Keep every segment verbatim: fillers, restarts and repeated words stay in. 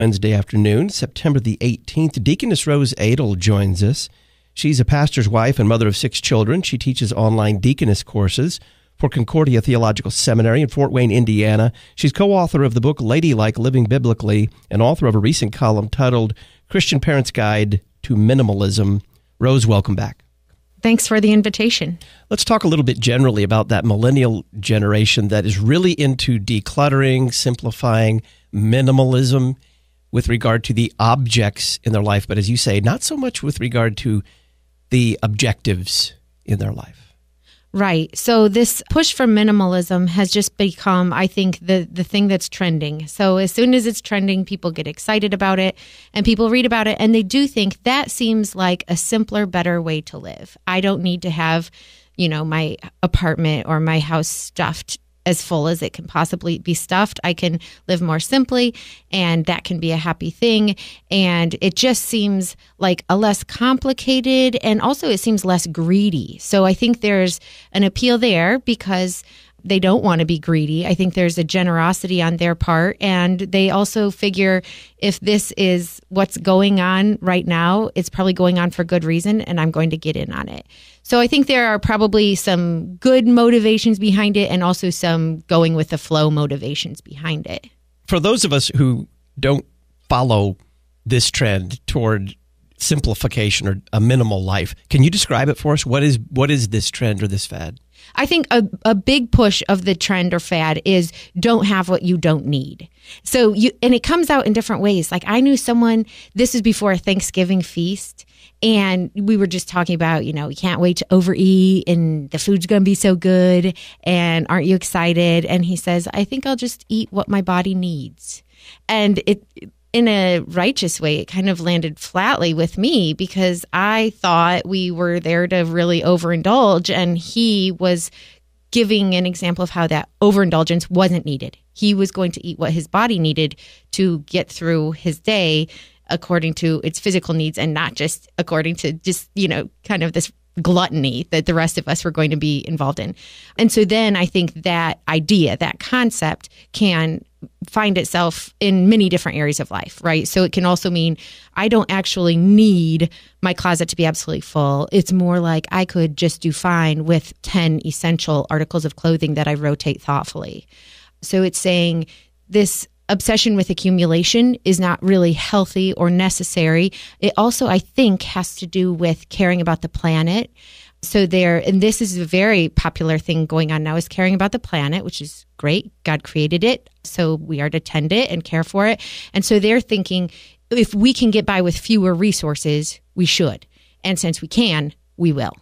Wednesday afternoon, September the eighteenth. Deaconess Rose Adel joins us. She's a pastor's wife and mother of six children. She teaches online deaconess courses for Concordia Theological Seminary in Fort Wayne, Indiana. She's co-author of the book Ladylike Living Biblically and author of a recent column titled Christian Parents' Guide to Minimalism. Rose, welcome back. Thanks for the invitation. Let's talk a little bit generally about that millennial generation that is really into decluttering, simplifying, minimalism with regard to the objects in their life, but as you say, not so much with regard to the objectives in their life. Right. So this push for minimalism has just become, I think, the, the thing that's trending. So as soon as it's trending, people get excited about it and people read about it, and they do think that seems like a simpler, better way to live. I don't need to have, you know, my apartment or my house stuffed as full as it can possibly be stuffed. I can live more simply, and that can be a happy thing. And it just seems like a less complicated, and also it seems less greedy. So I think there's an appeal there because they don't want to be greedy. I think there's a generosity on their part, and they also figure if this is what's going on right now, it's probably going on for good reason, and I'm going to get in on it. So I think there are probably some good motivations behind it and also some going with the flow motivations behind it. For those of us who don't follow this trend toward simplification or a minimal life, can you describe it for us? What is what is this trend or this fad? I think a, a big push of the trend or fad is don't have what you don't need. So you, and it comes out in different ways. Like I knew someone, this was before a Thanksgiving feast, and we were just talking about, you know, we can't wait to overeat and the food's going to be so good. And aren't you excited? And he says, I think I'll just eat what my body needs. And it, in a righteous way, it kind of landed flatly with me because I thought we were there to really overindulge, and he was giving an example of how that overindulgence wasn't needed. He was going to eat what his body needed to get through his day according to its physical needs and not just according to just, you know, kind of this gluttony that the rest of us were going to be involved in. And so then I think that idea, that concept can find itself in many different areas of life, right? So it can also mean I don't actually need my closet to be absolutely full. It's more like I could just do fine with ten essential articles of clothing that I rotate thoughtfully. So it's saying this obsession with accumulation is not really healthy or necessary. It also, I think, has to do with caring about the planet. So there, and this is a very popular thing going on now, is caring about the planet, which is great. God created it, so we are to tend it and care for it. And so they're thinking, if we can get by with fewer resources, we should. And since we can, we will.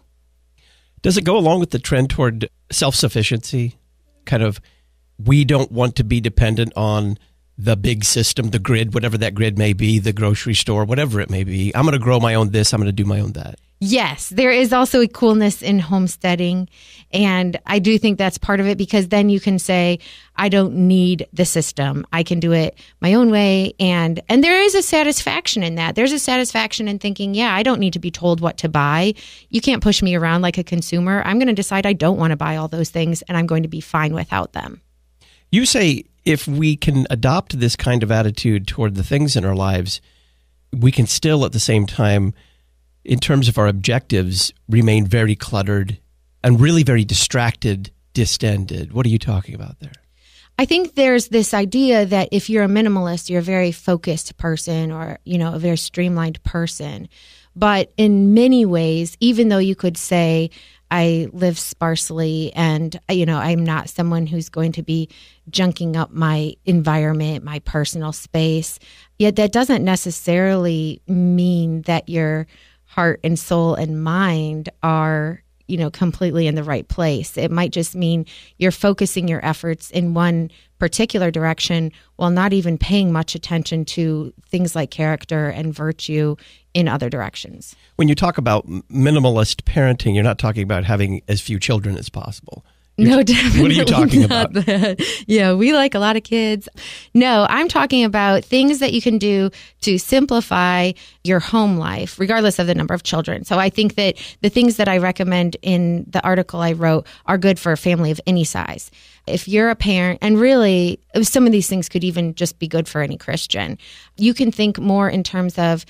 Does it go along with the trend toward self-sufficiency? Kind of, we don't want to be dependent on the big system, the grid, whatever that grid may be, the grocery store, whatever it may be. I'm going to grow my own this, I'm going to do my own that. Yes, there is also a coolness in homesteading. And I do think that's part of it because then you can say, I don't need the system. I can do it my own way. And and there is a satisfaction in that. There's a satisfaction in thinking, yeah, I don't need to be told what to buy. You can't push me around like a consumer. I'm going to decide I don't want to buy all those things and I'm going to be fine without them. You say if we can adopt this kind of attitude toward the things in our lives, we can still at the same time, in terms of our objectives, remain very cluttered and really very distracted, distended. What are you talking about there? I think there's this idea that if you're a minimalist, you're a very focused person or, you know, a very streamlined person. But in many ways, even though you could say, I live sparsely and, you know, I'm not someone who's going to be junking up my environment, my personal space, yet that doesn't necessarily mean that your heart and soul and mind are, you know, completely in the right place. It might just mean you're focusing your efforts in one particular direction while not even paying much attention to things like character and virtue in other directions. When you talk about minimalist parenting, you're not talking about having as few children as possible. No, definitely. What are you talking about? That. Yeah, we like a lot of kids. No, I'm talking about things that you can do to simplify your home life, regardless of the number of children. So I think that the things that I recommend in the article I wrote are good for a family of any size. If you're a parent, and really some of these things could even just be good for any Christian, you can think more in terms of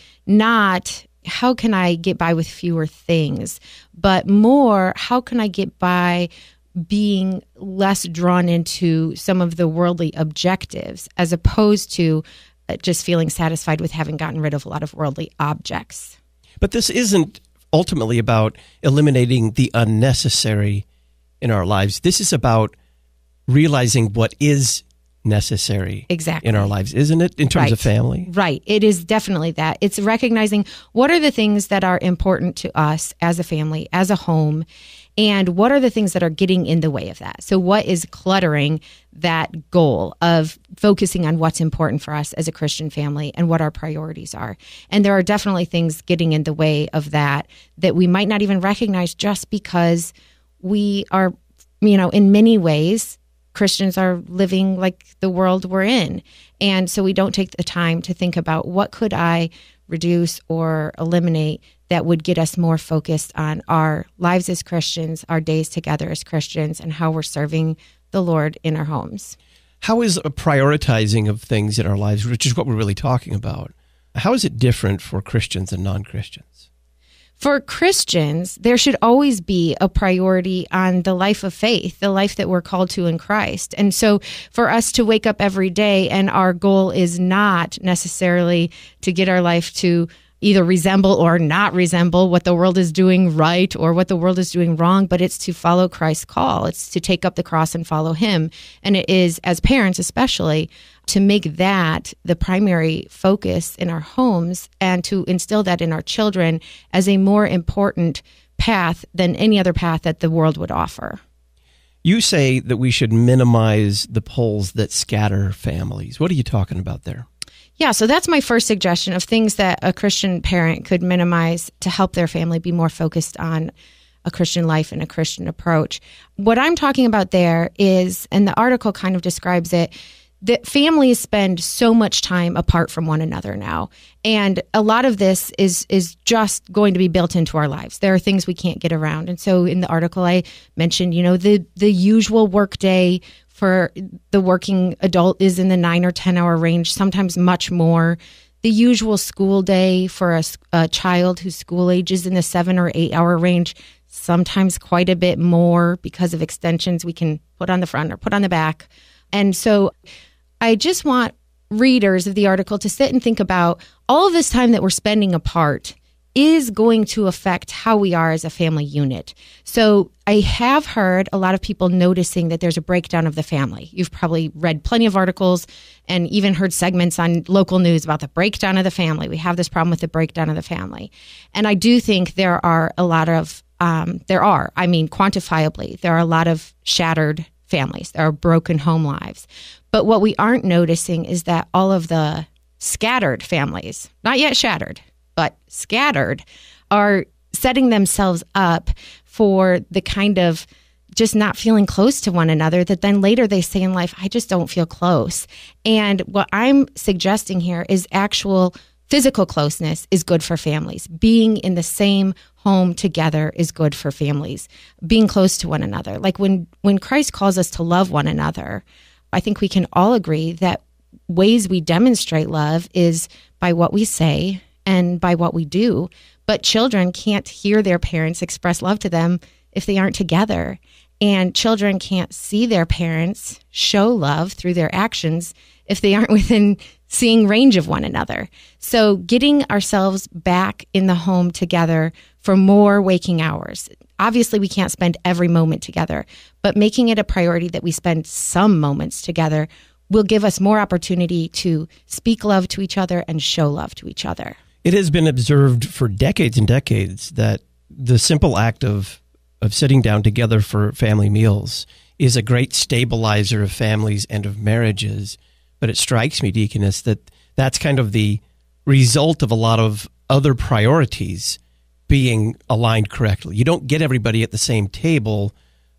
not how can I get by with fewer things, but more how can I get by being less drawn into some of the worldly objectives as opposed to just feeling satisfied with having gotten rid of a lot of worldly objects. But this isn't ultimately about eliminating the unnecessary in our lives. This is about realizing what is necessary exactly in our lives, isn't it, in terms right. of family? Right. It is definitely that. It's recognizing what are the things that are important to us as a family, as a home, and what are the things that are getting in the way of that. So what is cluttering that goal of focusing on what's important for us as a Christian family and what our priorities are? And there are definitely things getting in the way of that that we might not even recognize just because we are, you know, in many ways, Christians are living like the world we're in. And so we don't take the time to think about what could I reduce or eliminate that would get us more focused on our lives as Christians, our days together as Christians, and how we're serving the Lord in our homes. How is a prioritizing of things in our lives, which is what we're really talking about, how is it different for Christians and non-Christians? For Christians, there should always be a priority on the life of faith, the life that we're called to in Christ. And so for us to wake up every day and our goal is not necessarily to get our life to either resemble or not resemble what the world is doing right or what the world is doing wrong, but it's to follow Christ's call. It's to take up the cross and follow him. And it is, as parents especially, to make that the primary focus in our homes and to instill that in our children as a more important path than any other path that the world would offer. You say that we should minimize the poles that scatter families. What are you talking about there? Yeah, so that's my first suggestion of things that a Christian parent could minimize to help their family be more focused on a Christian life and a Christian approach. What I'm talking about there is, and the article kind of describes it, that families spend so much time apart from one another now. And a lot of this is is just going to be built into our lives. There are things we can't get around. And so in the article I mentioned, you know, the the usual work day for the working adult is in the nine or ten hour range, sometimes much more. The usual school day for a, a child whose school age is in the seven or eight hour range, sometimes quite a bit more because of extensions we can put on the front or put on the back. And so I just want readers of the article to sit and think about all of this time that we're spending apart is going to affect how we are as a family unit. So I have heard a lot of people noticing that there's a breakdown of the family. You've probably read plenty of articles and even heard segments on local news about the breakdown of the family. We have this problem with the breakdown of the family. And I do think there are a lot of, um, there are, I mean, quantifiably, there are a lot of shattered families. There are broken home lives. But what we aren't noticing is that all of the scattered families, not yet shattered, but scattered, are setting themselves up for the kind of just not feeling close to one another that then later they say in life, I just don't feel close. And what I'm suggesting here is actual physical closeness is good for families. Being in the same home together is good for families. Being close to one another. Like when, when Christ calls us to love one another, I think we can all agree that ways we demonstrate love is by what we say and by what we do. But children can't hear their parents express love to them if they aren't together. And children can't see their parents show love through their actions if they aren't within seeing range of one another. So getting ourselves back in the home together for more waking hours. Obviously, we can't spend every moment together, but making it a priority that we spend some moments together will give us more opportunity to speak love to each other and show love to each other. It has been observed for decades and decades that the simple act of of sitting down together for family meals is a great stabilizer of families and of marriages. But it strikes me, Deaconess, that that's kind of the result of a lot of other priorities being aligned correctly. You don't get everybody at the same table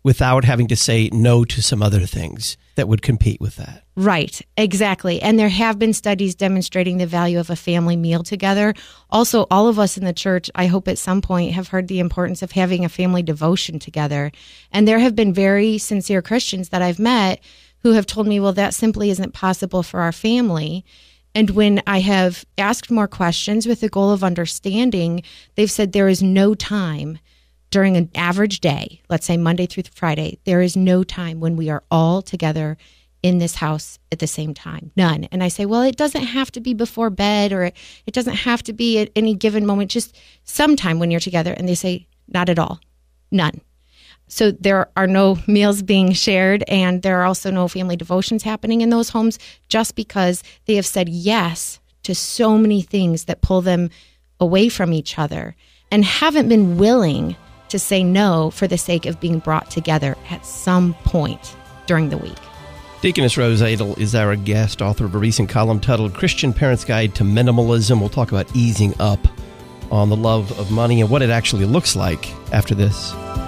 without having to say no to some other things that would compete with that. Right, exactly. And there have been studies demonstrating the value of a family meal together. Also, all of us in the church, I hope at some point, have heard the importance of having a family devotion together. And there have been very sincere Christians that I've met who have told me, well, that simply isn't possible for our family. And when I have asked more questions with the goal of understanding, they've said there is no time during an average day, let's say Monday through Friday, there is no time when we are all together in this house at the same time. None. And I say, well, it doesn't have to be before bed, or it, it doesn't have to be at any given moment, just sometime when you're together. And they say, not at all. None. So there are no meals being shared, and there are also no family devotions happening in those homes, just because they have said yes to so many things that pull them away from each other and haven't been willing to say no for the sake of being brought together at some point during the week. Deaconess Rose Adel is our guest, author of a recent column titled Christian Parents' Guide to Minimalism. We'll talk about easing up on the love of money and what it actually looks like after this.